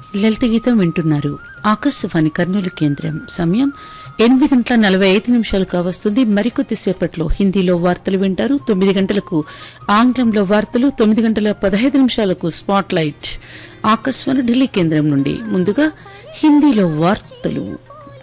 లలిత గీతం వింటున్నారు. ఆకాశవాణి కర్నూలు కేంద్రం. సమయం 8:45 కావస్తుంది. మరికొద్దిసేపట్లో హిందీలో వార్తలు వింటారు. 9 గంటలకు ఆంగ్లంలో వార్తలు, 9:15 స్పాట్ లైట్ ఆకాశవాణి ఢిల్లీ కేంద్రం నుండి. ముందుగా హిందీలో వార్తలు.